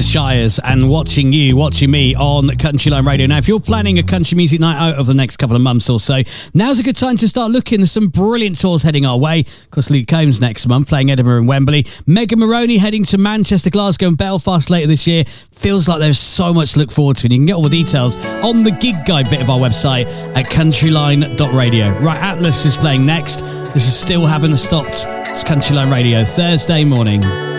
the Shires and watching me on Country Line Radio. Now, if you're planning a country music night out over the next couple of months or so, now's a good time to start looking. There's some brilliant tours heading our way. Of course, Luke Combs next month playing Edinburgh and Wembley. Megan Moroney heading to Manchester, Glasgow and Belfast later this year. Feels like there's so much to look forward to, and you can get all the details on the gig guide bit of our website at countryline.radio. Right, Atlas is playing next. This is Still Haven't Stopped. It's Country Line Radio, Thursday morning.